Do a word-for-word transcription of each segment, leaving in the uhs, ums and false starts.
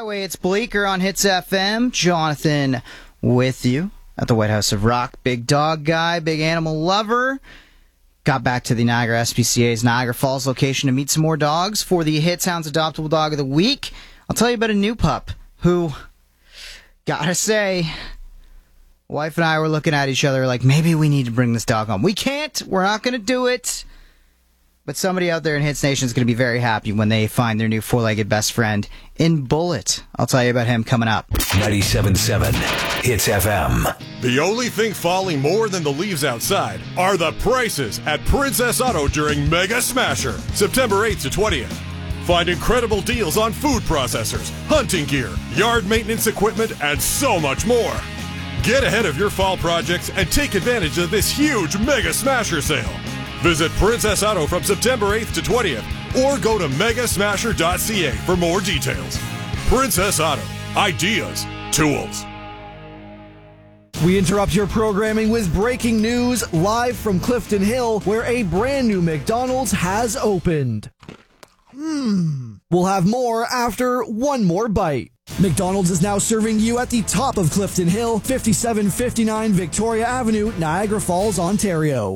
Highway. It's Bleecker on Hits F M. Jonathan with you at the White House of Rock. Big dog guy, big animal lover. Got back to the Niagara S P C A's Niagara Falls location to meet some more dogs for the Hit Sounds Adoptable Dog of the Week. I'll tell you about a new pup who, gotta say, wife and I were looking at each other like, maybe we need to bring this dog home. We can't. We're not going to do it. But somebody out there in Hits Nation is going to be very happy when they find their new four-legged best friend in Bullet. I'll tell you about him coming up. ninety-seven point seven Hits F M. The only thing falling more than the leaves outside are the prices at Princess Auto during Mega Smasher, September eighth to twentieth. Find incredible deals on food processors, hunting gear, yard maintenance equipment, and so much more. Get ahead of your fall projects and take advantage of this huge Mega Smasher sale. Visit Princess Auto from September eighth to twentieth or go to mega smasher dot c a for more details. Princess Auto. Ideas. Tools. We interrupt your programming with breaking news live from Clifton Hill, where a brand new McDonald's has opened. Hmm. We'll have more after one more bite. McDonald's is now serving you at the top of Clifton Hill, fifty-seven fifty-nine Victoria Avenue, Niagara Falls, Ontario.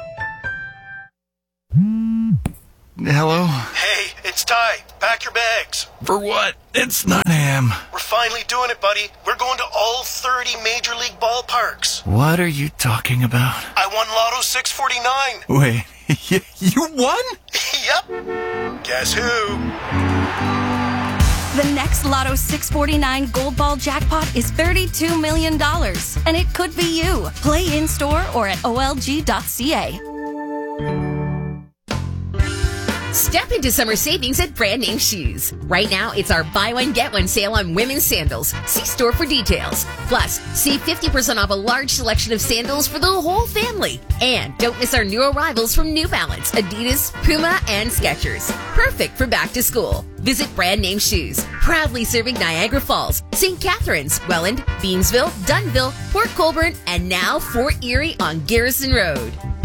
Hello? Hey, it's Ty. Pack your bags. For what? It's nine a.m. We're finally doing it, buddy. We're going to all thirty Major League ballparks. What are you talking about? I won Lotto six forty-nine. Wait, you won? Yep. Guess who? The next Lotto six forty-nine Gold Ball jackpot is thirty-two million dollars, and it could be you. Play in-store or at O L G dot C A. Step into summer savings at Brand Name Shoes. Right now, it's our buy one, get one sale on women's sandals. See store for details. Plus, save fifty percent off a large selection of sandals for the whole family. And don't miss our new arrivals from New Balance, Adidas, Puma, and Skechers. Perfect for back to school. Visit Brand Name Shoes, proudly serving Niagara Falls, Saint Catharines, Welland, Beamsville, Dunnville, Port Colborne, and now Fort Erie on Garrison Road.